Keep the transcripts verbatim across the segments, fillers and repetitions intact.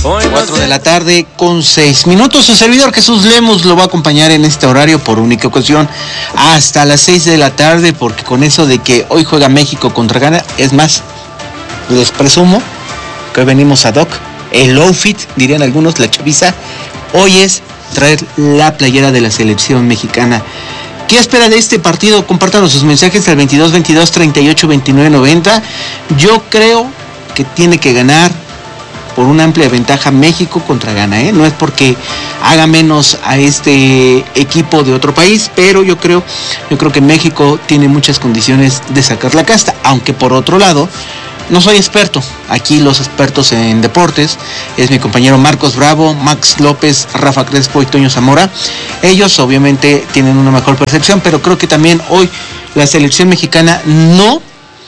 cuatro de la tarde con seis minutos. Su servidor Jesús Lemos lo va a acompañar en este horario por única ocasión hasta las seis de la tarde, porque con eso de que hoy juega México contra Ghana, es más, les presumo que hoy venimos ad hoc, el outfit, dirían algunos, la chaviza, hoy es traer la playera de la selección mexicana. ¿Qué espera de este partido? Compártanos sus mensajes al veintidós veintidós treinta y ocho veintinueve noventa. Yo creo que tiene que ganar por una amplia ventaja México contra Ghana, ¿eh? No es porque haga menos a este equipo de otro país, pero yo creo, yo creo que México tiene muchas condiciones de sacar la casta, aunque por otro lado, no soy experto. Aquí los expertos en deportes es mi compañero Marcos Bravo, Max López, Rafa Crespo y Toño Zamora. Ellos obviamente tienen una mejor percepción, pero creo que también hoy la selección mexicana no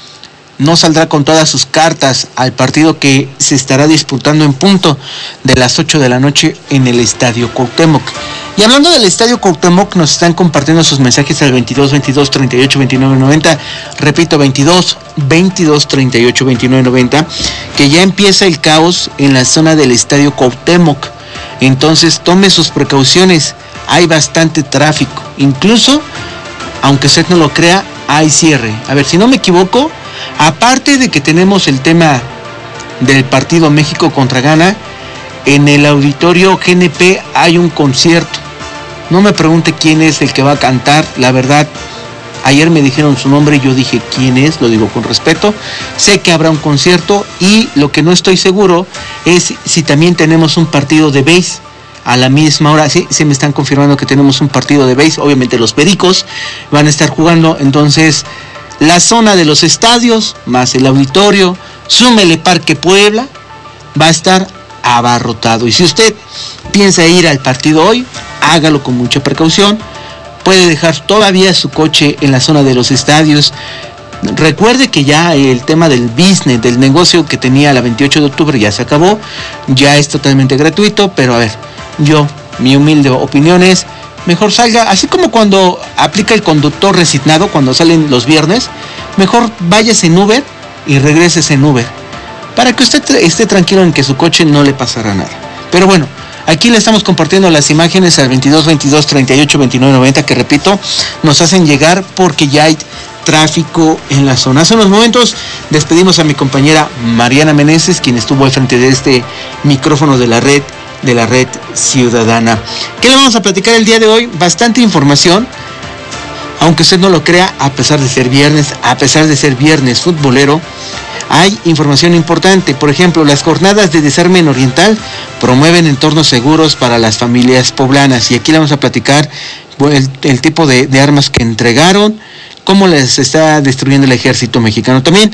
no saldrá con todas sus cartas al partido que se estará disputando en punto de las ocho de la noche en el Estadio Cuauhtémoc. Y hablando del Estadio Cuauhtémoc, nos están compartiendo sus mensajes al veintidós veintidós treinta y ocho veintinueve noventa. Repito, veintidós veintidós treinta y ocho veintinueve noventa, que ya empieza el caos en la zona del Estadio Cuauhtémoc. Entonces, tome sus precauciones. Hay bastante tráfico. Incluso, aunque usted no lo crea, hay cierre. A ver, si no me equivoco, aparte de que tenemos el tema del partido México contra Ghana, en el auditorio G N P hay un concierto. No me pregunte quién es el que va a cantar, la verdad, ayer me dijeron su nombre y yo dije quién es, lo digo con respeto. Sé que habrá un concierto y lo que no estoy seguro es si también tenemos un partido de béis a la misma hora. Sí, sí me están confirmando que tenemos un partido de béis, obviamente los Pericos van a estar jugando, entonces la zona de los estadios, más el auditorio, súmele Parque Puebla, va a estar abarrotado. Y si usted piensa ir al partido hoy, hágalo con mucha precaución. Puede dejar todavía su coche en la zona de los estadios. Recuerde que ya el tema del business, del negocio que tenía la veintiocho de octubre ya se acabó. Ya es totalmente gratuito, pero a ver, yo, mi humilde opinión es, mejor salga, así como cuando aplica el conductor resignado, cuando salen los viernes, mejor váyase en Uber y regreses en Uber, para que usted esté tranquilo en que su coche no le pasará nada. Pero bueno, aquí le estamos compartiendo las imágenes al veintidós veintidós treinta y ocho veintinueve noventa, que repito, nos hacen llegar porque ya hay tráfico en la zona. Hace unos momentos despedimos a mi compañera Mariana Meneses, quien estuvo al frente de este micrófono de la red de la red ciudadana. ¿Qué le vamos a platicar el día de hoy? Bastante información, aunque usted no lo crea, a pesar de ser viernes, a pesar de ser viernes futbolero, hay información importante. Por ejemplo, las jornadas de desarme en Oriental promueven entornos seguros para las familias poblanas, y aquí le vamos a platicar el, el tipo de, de armas que entregaron, cómo les está destruyendo el ejército mexicano. También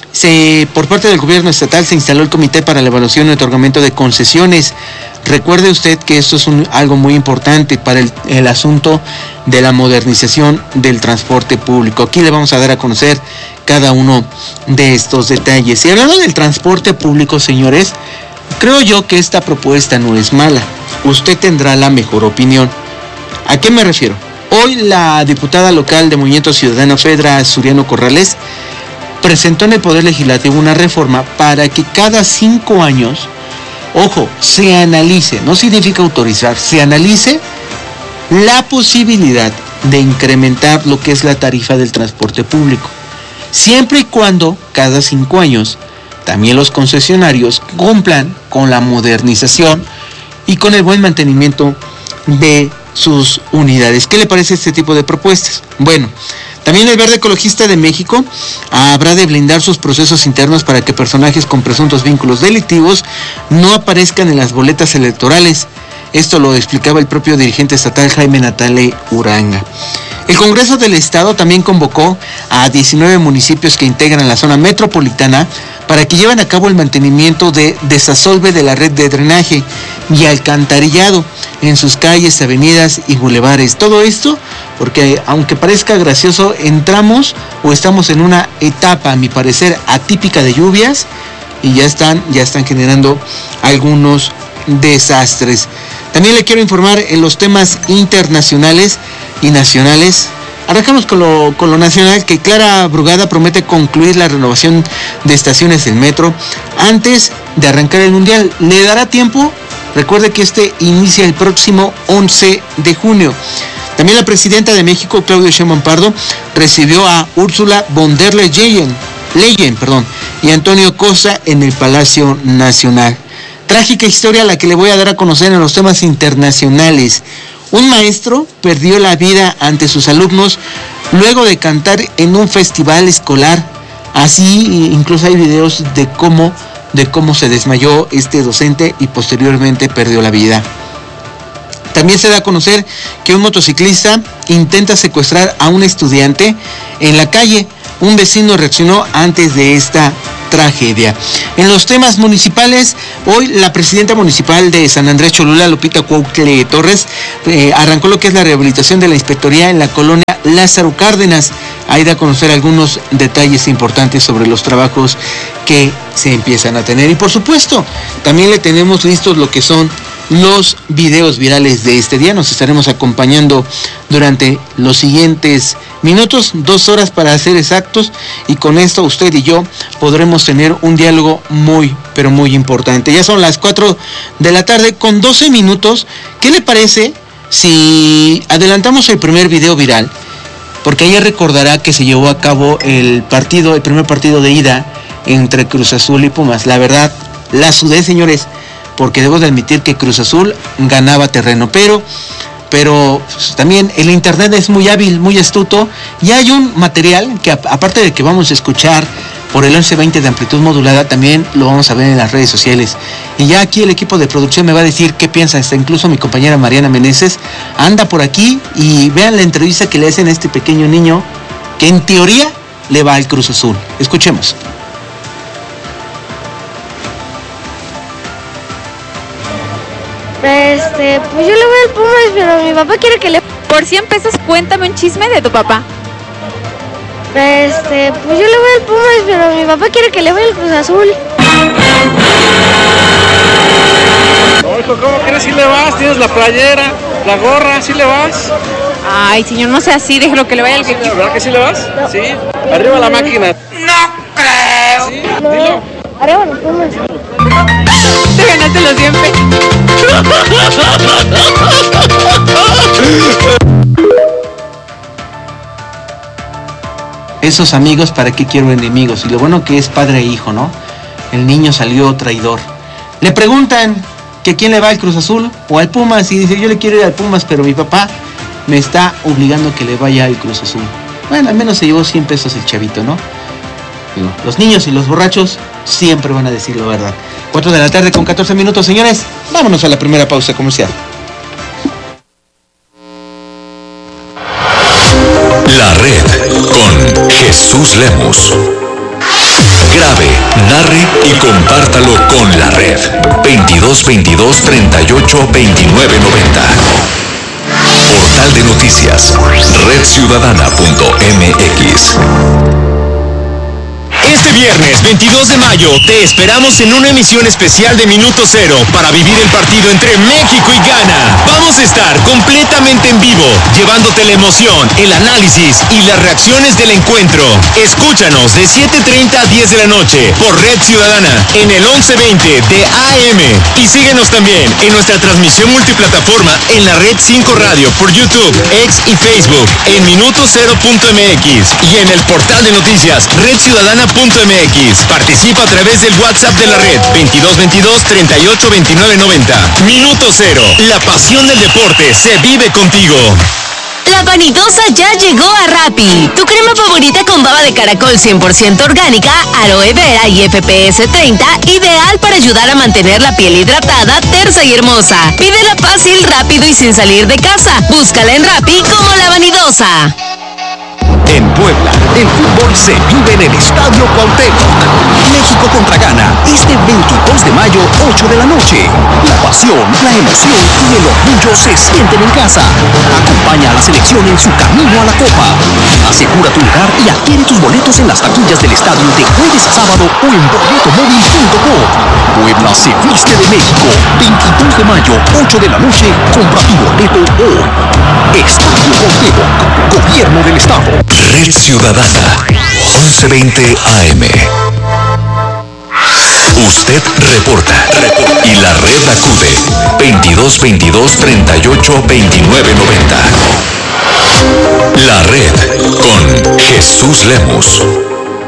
se, por parte del gobierno estatal se instaló el Comité para la Evaluación y Otorgamiento de Concesiones. Recuerde usted que esto es un, algo muy importante para el, el asunto de la modernización del transporte público. Aquí le vamos a dar a conocer cada uno de estos detalles. Y hablando del transporte público, señores, creo yo que esta propuesta no es mala. Usted tendrá la mejor opinión. ¿A qué me refiero? Hoy la diputada local de Movimiento Ciudadano, Fedra Suriano Corrales, presentó en el Poder Legislativo una reforma para que cada cinco años, ojo, se analice, no significa autorizar, se analice la posibilidad de incrementar lo que es la tarifa del transporte público, siempre y cuando cada cinco años también los concesionarios cumplan con la modernización y con el buen mantenimiento de sus unidades. ¿Qué le parece este tipo de propuestas? Bueno, también el Verde Ecologista de México habrá de blindar sus procesos internos para que personajes con presuntos vínculos delictivos no aparezcan en las boletas electorales. Esto lo explicaba el propio dirigente estatal Jaime Natale Uranga. El Congreso del Estado también convocó a diecinueve municipios que integran la zona metropolitana para que lleven a cabo el mantenimiento de desasolve de la red de drenaje y alcantarillado en sus calles, avenidas y bulevares. Todo esto porque, aunque parezca gracioso, entramos o estamos en una etapa, a mi parecer, atípica de lluvias, y ya están, ya están generando algunos desastres. También le quiero informar en los temas internacionales y nacionales. Arrancamos con lo, con lo nacional, que Clara Brugada promete concluir la renovación de estaciones del metro antes de arrancar el Mundial. ¿Le dará tiempo? Recuerde que este inicia el próximo once de junio. También la presidenta de México, Claudia Sheinbaum Pardo, recibió a Ursula von der Leyen, Leyen perdón, y Antonio Costa en el Palacio Nacional. Trágica historia la que le voy a dar a conocer en los temas internacionales. Un maestro perdió la vida ante sus alumnos luego de cantar en un festival escolar. Así, incluso hay videos de cómo, de cómo se desmayó este docente y posteriormente perdió la vida. También se da a conocer que un motociclista intenta secuestrar a un estudiante en la calle. Un vecino reaccionó antes de esta tragedia. En los temas municipales, hoy la presidenta municipal de San Andrés Cholula, Lupita Cuautle Torres, eh, arrancó lo que es la rehabilitación de la inspectoría en la colonia Lázaro Cárdenas. Ahí da a conocer algunos detalles importantes sobre los trabajos que se empiezan a tener. Y por supuesto, también le tenemos listos lo que son los videos virales de este día. Nos estaremos acompañando durante los siguientes minutos, dos horas para ser exactos, y con esto usted y yo podremos tener un diálogo muy, pero muy importante. Ya son las cuatro de la tarde con doce minutos. ¿Qué le parece si adelantamos el primer video viral? Porque ayer recordará que se llevó a cabo el partido, el primer partido de ida entre Cruz Azul y Pumas. La verdad, la sudé, señores, porque debo de admitir que Cruz Azul ganaba terreno, pero, pero también el internet es muy hábil, muy astuto, y hay un material que aparte de que vamos a escuchar por el once veinte de amplitud modulada, también lo vamos a ver en las redes sociales. Y ya aquí el equipo de producción me va a decir qué piensa, hasta incluso mi compañera Mariana Meneses anda por aquí, y vean la entrevista que le hacen a este pequeño niño que en teoría le va al Cruz Azul. Escuchemos. Este, pues yo le voy al Pumas, pero mi papá quiere que le... Por cien pesos, cuéntame un chisme de tu papá. Este, pues yo le voy al Pumas, pero mi papá quiere que le vaya al Cruz Azul. No, hijo, ¿cómo crees? Si le vas, tienes la playera, la gorra, ¿sí le vas? Ay, señor, no sea así, déjelo que le vaya al que... ¿Verdad que sí le vas? No. Sí. Arriba la máquina. ¡No creo! Sí, No. dilo. Arriba los Pumas. Te ganaste los cien pesos. Esos amigos, ¿para qué quiero enemigos? Y lo bueno que es padre e hijo, ¿no? El niño salió traidor. Le preguntan que a quién le va, al Cruz Azul o al Pumas, y dice, yo le quiero ir al Pumas, pero mi papá me está obligando a que le vaya al Cruz Azul. Bueno, al menos se llevó cien pesos el chavito, ¿no? Digo, los niños y los borrachos siempre van a decir la verdad. cuatro de la tarde con catorce minutos, señores. Vámonos a la primera pausa comercial. La Red con Jesús Lemos. Grabe, narre y compártalo con La Red. veintidós veintidós treinta y ocho veintinueve noventa. Portal de noticias, red ciudadana punto m x. Este viernes veintidós de mayo te esperamos en una emisión especial de Minuto Cero para vivir el partido entre México y Ghana. Vamos a estar completamente en vivo, llevándote la emoción, el análisis y las reacciones del encuentro. Escúchanos de siete treinta a diez de la noche por Red Ciudadana en el once veinte de A M. Y síguenos también en nuestra transmisión multiplataforma en la Red cinco Radio por YouTube, X y Facebook en minuto cero punto m x y en el portal de noticias red ciudadana punto m x. Participa a través del WhatsApp de la red veintidós veintidós treinta y ocho veintinueve noventa. Minuto Cero. La pasión del deporte se vive contigo. La vanidosa ya llegó a Rappi. Tu crema favorita con baba de caracol cien por ciento orgánica, aloe vera y F P S treinta, ideal para ayudar a mantener la piel hidratada, tersa y hermosa. Pídela fácil, rápido y sin salir de casa. Búscala en Rappi como La Vanidosa. En Puebla, el fútbol se vive en el Estadio Cuauhtémoc. México contra Ghana, este veintidós de mayo, ocho de la noche. La pasión, la emoción y el orgullo se sienten en casa. Acompaña a la selección en su camino a la Copa. Asegura tu lugar y adquiere tus boletos en las taquillas del estadio de jueves a sábado o en boleto móvil punto com. Puebla se viste de México. veintidós de mayo, ocho de la noche. Compra tu boleto hoy. Estadio Cuauhtémoc, Gobierno del Estado. Red Ciudadana, once veinte A M. Usted reporta. Reporta. Y la red acude. veintidós veintidós treinta y ocho veintinueve noventa. La red con Jesús Lemos.